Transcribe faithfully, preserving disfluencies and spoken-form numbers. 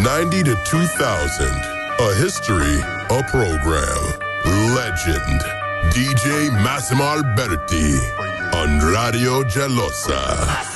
ninety to two thousand. A history, a program. Legend. D J Massimo Alberti on Radio Gelosa.